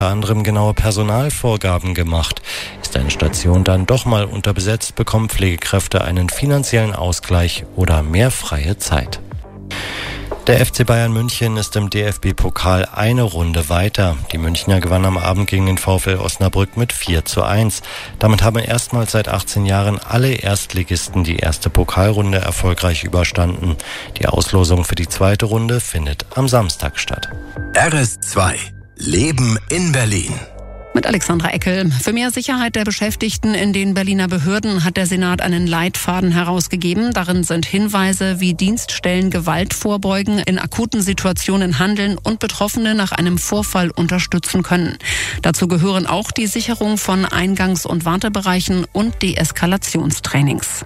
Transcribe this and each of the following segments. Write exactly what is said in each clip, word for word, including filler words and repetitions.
unter anderem genaue Personalvorgaben gemacht. Ist eine Station dann doch mal unterbesetzt, bekommen Pflegekräfte einen finanziellen Ausgleich oder mehr freie Zeit. Der F C Bayern München ist im D F B-Pokal eine Runde weiter. Die Münchner gewannen am Abend gegen den VfL Osnabrück mit vier zu eins. Damit haben erstmals seit achtzehn Jahren alle Erstligisten die erste Pokalrunde erfolgreich überstanden. Die Auslosung für die zweite Runde findet am Samstag statt. R S zwei Leben in Berlin. Mit Alexandra Eckel. Für mehr Sicherheit der Beschäftigten in den Berliner Behörden hat der Senat einen Leitfaden herausgegeben. Darin sind Hinweise, wie Dienststellen Gewalt vorbeugen, in akuten Situationen handeln und Betroffene nach einem Vorfall unterstützen können. Dazu gehören auch die Sicherung von Eingangs- und Wartebereichen und Deeskalationstrainings.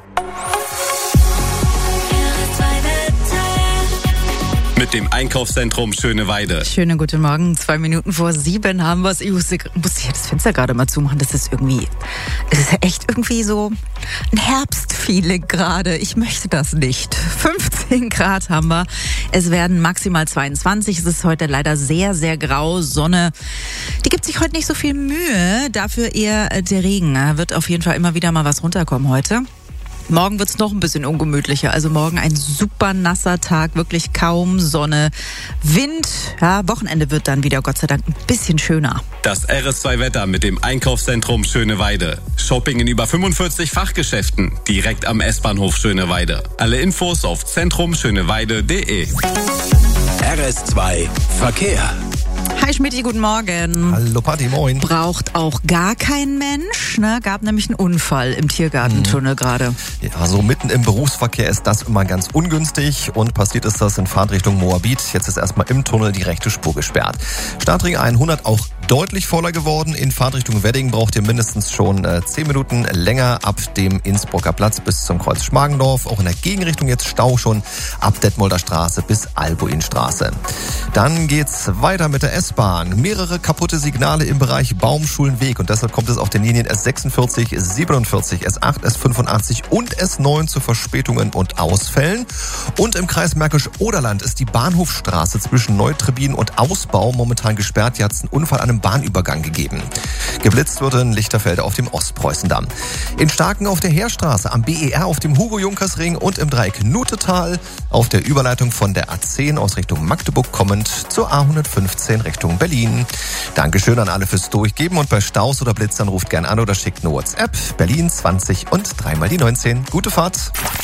Mit dem Einkaufszentrum Schöneweide. Schönen guten Morgen. Zwei Minuten vor sieben haben wir es. Ich muss, muss ich das Fenster gerade mal zumachen. Das ist irgendwie, es ist echt irgendwie so ein Herbstfeeling gerade. Ich möchte das nicht. fünfzehn Grad haben wir. Es werden maximal zweiundzwanzig. Es ist heute leider sehr, sehr grau. Sonne, die gibt sich heute nicht so viel Mühe. Dafür eher der Regen. Wird auf jeden Fall immer wieder mal was runterkommen heute. Morgen wird's noch ein bisschen ungemütlicher. Also morgen ein super nasser Tag, wirklich kaum Sonne, Wind. Ja, Wochenende wird dann wieder Gott sei Dank ein bisschen schöner. Das R S zwei Wetter mit dem Einkaufszentrum Schöneweide. Shopping in über fünfundvierzig Fachgeschäften, direkt am S-Bahnhof Schöneweide. Alle Infos auf zentrum schöneweide punkt de. R S zwei Verkehr. Hi Schmidti, guten Morgen. Hallo Patti, moin. Braucht auch gar kein Mensch, ne? Gab nämlich einen Unfall im Tiergartentunnel mhm. gerade. Ja, so mitten im Berufsverkehr ist das immer ganz ungünstig und passiert ist das in Fahrtrichtung Moabit. Jetzt ist erstmal im Tunnel die rechte Spur gesperrt. Startring hundert auch deutlich voller geworden. In Fahrtrichtung Wedding braucht ihr mindestens schon äh, zehn Minuten länger ab dem Innsbrucker Platz bis zum Kreuz Schmargendorf. Auch in der Gegenrichtung jetzt Stau schon ab Detmolder Straße bis Albuinstraße. Dann geht's weiter mit der S-Bahn. Mehrere kaputte Signale im Bereich Baumschulenweg und deshalb kommt es auf den Linien S sechsundvierzig, siebenundvierzig, S acht, S fünfundachtzig und S neun zu Verspätungen und Ausfällen. Und im Kreis Märkisch-Oderland ist die Bahnhofstraße zwischen Neutrebin und Ausbau momentan gesperrt. Hier hat es einen Unfall an einem Bahnübergang gegeben. Geblitzt wurde in Lichterfelde auf dem Ostpreußendamm. In Starken auf der Heerstraße, am B E R auf dem Hugo-Junkers-Ring und im Dreieck Nutetal auf der Überleitung von der A zehn aus Richtung Magdeburg kommend zur A hundertfünfzehn Richtung Berlin. Dankeschön an alle fürs Durchgeben und bei Staus oder Blitzern ruft gern an oder schickt eine WhatsApp. Berlin zwanzig und dreimal die neunzehn. Gute Fahrt.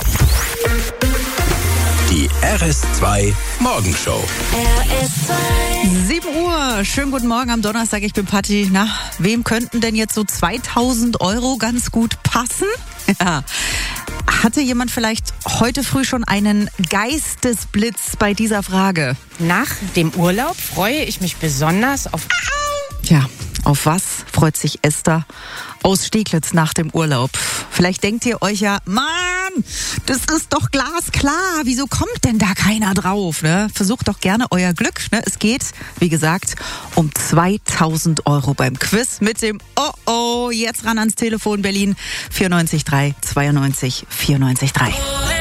Die R S zwei Morgenshow. R S zwei. sieben Uhr. Schönen guten Morgen am Donnerstag. Ich bin Patti. Na, wem könnten denn jetzt so zweitausend Euro ganz gut passen? Ja. Hatte jemand vielleicht heute früh schon einen Geistesblitz bei dieser Frage? Nach dem Urlaub freue ich mich besonders auf... Tja, auf was freut sich Esther aus Steglitz nach dem Urlaub? Vielleicht denkt ihr euch ja, Mann, das ist doch glasklar. Wieso kommt denn da keiner drauf? Ne? Versucht doch gerne euer Glück. Ne? Es geht, wie gesagt, um zweitausend Euro beim Quiz mit dem Oh oh. Jetzt ran ans Telefon Berlin vierundneunzig drei zweiundneunzig vierundneunzig drei.